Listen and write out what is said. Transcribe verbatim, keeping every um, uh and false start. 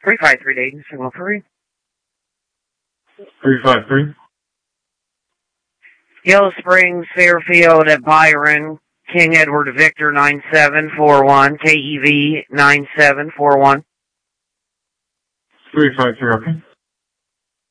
three five three Dayton, signal three. three five three. Yellow Springs, Fairfield at Byron, King Edward Victor nine seven four one, K E V nine seven four one. three five three, okay.